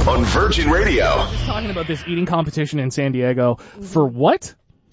on Virgin Radio. Talking about this eating competition in San Diego. For what?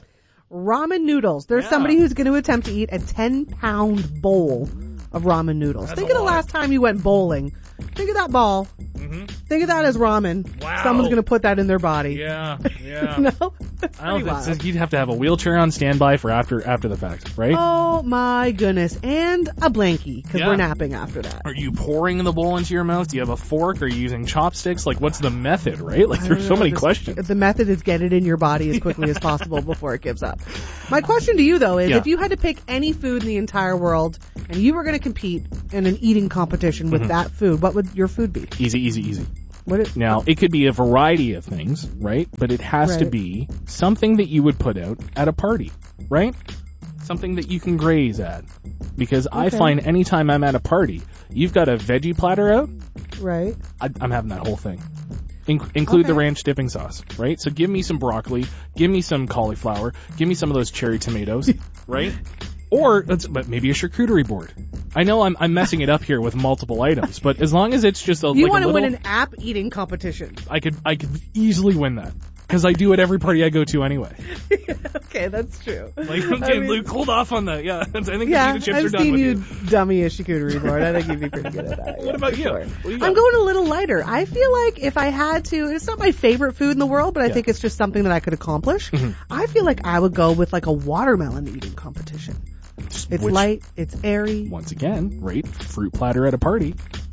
Ramen noodles. There's somebody who's going to attempt to eat a 10-pound bowl of ramen noodles. Think of the last time you went bowling. Think of that ball. Mm-hmm. Think of that as ramen. Wow. Someone's going to put that in their body. Yeah. No? I don't think you'd have to have a wheelchair on standby for after the fact, right? Oh my goodness. And a blankie, because we're napping after that. Are you pouring the bowl into your mouth? Do you have a fork? Are you using chopsticks? Like, what's the method, right? Like, there's so many questions. The method is get it in your body as quickly as possible before it gives up. My question to you, though, is if you had to pick any food in the entire world and you were going to compete in an eating competition with that food, what would your food be? Easy. Now, it could be a variety of things, right? But it has to be something that you would put out at a party, right? Something that you can graze at. Because I find anytime I'm at a party, you've got a veggie platter out. Right. I'm having that whole thing. Include the ranch dipping sauce, right? So give me some broccoli, give me some cauliflower, give me some of those cherry tomatoes, right? Or but maybe a charcuterie board. I know I'm messing it up here with multiple items, but as long as it's just a you want to win an app eating competition. I could easily win that because I do at every party I go to anyway. Okay, that's true. Like, Luke, hold off on that. Yeah, I think the chips I've are done seen with you dummy a charcuterie board. I think you'd be pretty good at that. What about you? Sure. What do you got? I'm going a little lighter. I feel like if I had to, it's not my favorite food in the world, but I think it's just something that I could accomplish. Mm-hmm. I feel like I would go with like a watermelon eating competition. It's light, it's airy. Once again, right? Fruit platter at a party.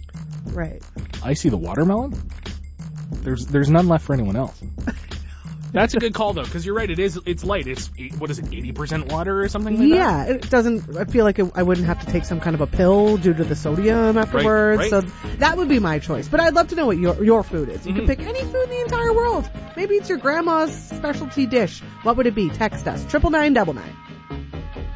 Right. I see the watermelon. There's none left for anyone else. That's a good call though, because you're right. It's light. It's 80% water or something like that? Yeah, it doesn't. I feel like I wouldn't have to take some kind of a pill due to the sodium afterwards. Right. So that would be my choice. But I'd love to know what your food is. You can pick any food in the entire world. Maybe it's your grandma's specialty dish. What would it be? Text us 99999.